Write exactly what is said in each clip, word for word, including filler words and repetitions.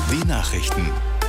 Die Nachrichten.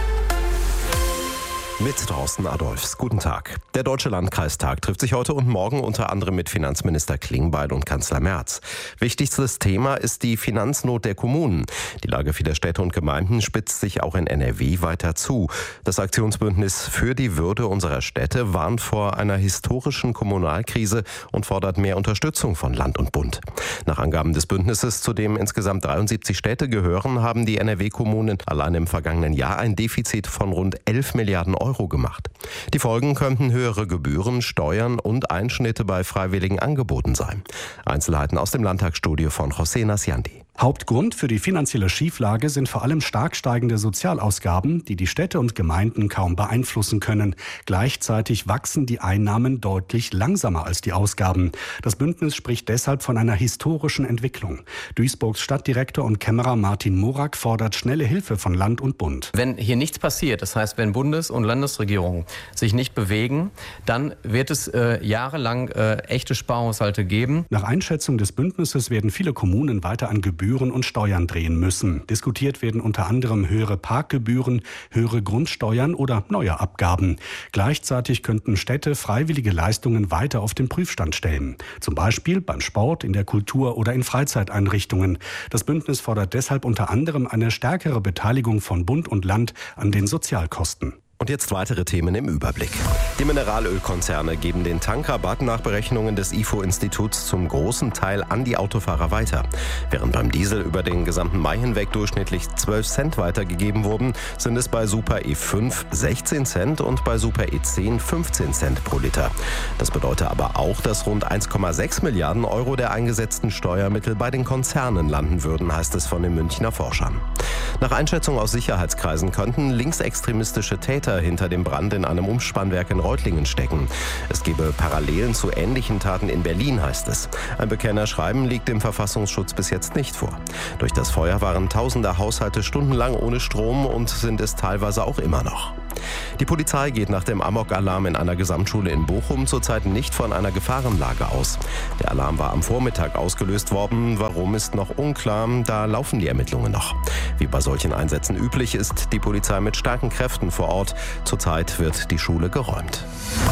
Mit Thorsten Adolphs. Guten Tag. Der Deutsche Landkreistag trifft sich heute und morgen unter anderem mit Finanzminister Klingbeil und Kanzler Merz. Wichtigstes Thema ist die Finanznot der Kommunen. Die Lage vieler Städte und Gemeinden spitzt sich auch in N R W weiter zu. Das Aktionsbündnis für die Würde unserer Städte warnt vor einer historischen Kommunalkrise und fordert mehr Unterstützung von Land und Bund. Nach Angaben des Bündnisses, zu dem insgesamt dreiundsiebzig Städte gehören, haben die N R W-Kommunen allein im vergangenen Jahr ein Defizit von rund elf Milliarden Euro gemacht. Die Folgen könnten höhere Gebühren, Steuern und Einschnitte bei freiwilligen Angeboten sein. Einzelheiten aus dem Landtagsstudio von José Nasciandi. Hauptgrund für die finanzielle Schieflage sind vor allem stark steigende Sozialausgaben, die die Städte und Gemeinden kaum beeinflussen können. Gleichzeitig wachsen die Einnahmen deutlich langsamer als die Ausgaben. Das Bündnis spricht deshalb von einer historischen Entwicklung. Duisburgs Stadtdirektor und Kämmerer Martin Morak fordert schnelle Hilfe von Land und Bund. Wenn hier nichts passiert, das heißt, wenn Bundes- und Landesregierungen sich nicht bewegen, dann wird es äh, jahrelang äh, echte Sparhaushalte geben. Nach Einschätzung des Bündnisses werden viele Kommunen weiter an Gebühren und Steuern drehen müssen. Diskutiert werden unter anderem höhere Parkgebühren, höhere Grundsteuern oder neue Abgaben. Gleichzeitig könnten Städte freiwillige Leistungen weiter auf den Prüfstand stellen. Zum Beispiel beim Sport, in der Kultur oder in Freizeiteinrichtungen. Das Bündnis fordert deshalb unter anderem eine stärkere Beteiligung von Bund und Land an den Sozialkosten. Und jetzt weitere Themen im Überblick. Die Mineralölkonzerne geben den Tankrabatt nach Berechnungen des I F O-Instituts zum großen Teil an die Autofahrer weiter. Während beim Diesel über den gesamten Mai hinweg durchschnittlich zwölf Cent weitergegeben wurden, sind es bei Super E fünf sechzehn Cent und bei Super E zehn fünfzehn Cent pro Liter. Das bedeutet aber auch, dass rund eins Komma sechs Milliarden Euro der eingesetzten Steuermittel bei den Konzernen landen würden, heißt es von den Münchner Forschern. Nach Einschätzung aus Sicherheitskreisen könnten linksextremistische Täter hinter dem Brand in einem Umspannwerk in Reutlingen stecken. Es gebe Parallelen zu ähnlichen Taten in Berlin, heißt es. Ein Bekennerschreiben liegt dem Verfassungsschutz bis jetzt nicht vor. Durch das Feuer waren tausende Haushalte stundenlang ohne Strom und sind es teilweise auch immer noch. Die Polizei geht nach dem Amok-Alarm in einer Gesamtschule in Bochum zurzeit nicht von einer Gefahrenlage aus. Der Alarm war am Vormittag ausgelöst worden. Warum, ist noch unklar. Da laufen die Ermittlungen noch. Wie bei solchen Einsätzen üblich, ist die Polizei mit starken Kräften vor Ort. Zurzeit wird die Schule geräumt.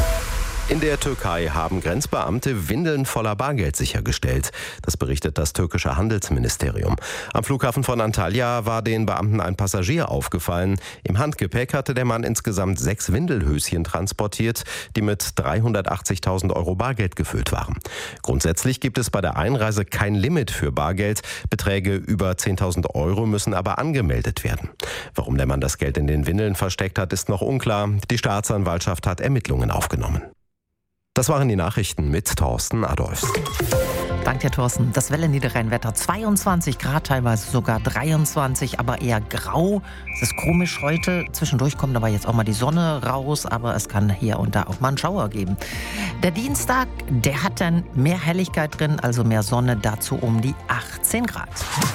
In der Türkei haben Grenzbeamte Windeln voller Bargeld sichergestellt. Das berichtet das türkische Handelsministerium. Am Flughafen von Antalya war den Beamten ein Passagier aufgefallen. Im Handgepäck hatte der Mann insgesamt sechs Windelhöschen transportiert, die mit dreihundertachtzigtausend Euro Bargeld gefüllt waren. Grundsätzlich gibt es bei der Einreise kein Limit für Bargeld. Beträge über zehntausend Euro müssen aber angemeldet werden. Warum der Mann das Geld in den Windeln versteckt hat, ist noch unklar. Die Staatsanwaltschaft hat Ermittlungen aufgenommen. Das waren die Nachrichten mit Thorsten Adolphs. Danke dir, Thorsten. Das Welle-Niederrhein-Wetter zweiundzwanzig Grad, teilweise sogar dreiundzwanzig, aber eher grau. Es ist komisch heute. Zwischendurch kommt aber jetzt auch mal die Sonne raus, aber es kann hier und da auch mal einen Schauer geben. Der Dienstag, der hat dann mehr Helligkeit drin, also mehr Sonne, dazu um die achtzehn Grad.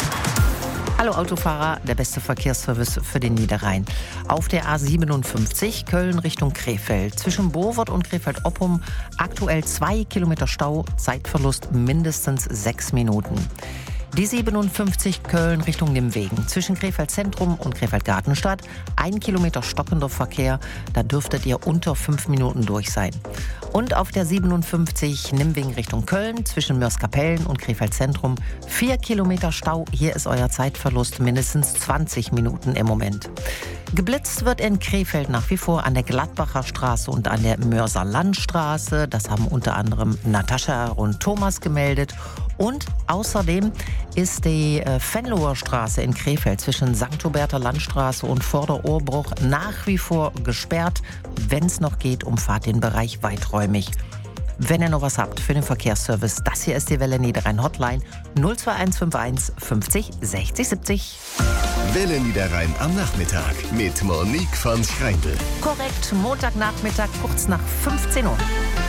Hallo Autofahrer, der beste Verkehrsservice für den Niederrhein. Auf der A siebenundfünfzig Köln Richtung Krefeld. Zwischen Bowold und Krefeld-Oppum aktuell zwei Kilometer Stau, Zeitverlust mindestens sechs Minuten. Die siebenundfünfzig Köln Richtung Nimwegen. Zwischen Krefeld Zentrum und Krefeld Gartenstadt ein Kilometer stockender Verkehr. Da dürftet ihr unter fünf Minuten durch sein. Und auf der siebenundfünfzig Nimwegen Richtung Köln zwischen Mörs-Kapellen und Krefeld Zentrum vier Kilometer Stau. Hier ist euer Zeitverlust mindestens zwanzig Minuten im Moment. Geblitzt wird in Krefeld nach wie vor an der Gladbacher Straße und an der Mörser Landstraße. Das haben unter anderem Natascha und Thomas gemeldet. Und außerdem ist die äh, Venloer Straße in Krefeld zwischen Sankt Huberter Landstraße und Vorderohrbruch nach wie vor gesperrt. Wenn es noch geht, umfahrt den Bereich weiträumig. Wenn ihr noch was habt für den Verkehrsservice, das hier ist die Welle Niederrhein Hotline null zwei eins fünf eins fünfzig sechzig siebzig. Welle Niederrhein am Nachmittag mit Monique von Schreindl. Korrekt, Montagnachmittag kurz nach fünfzehn Uhr.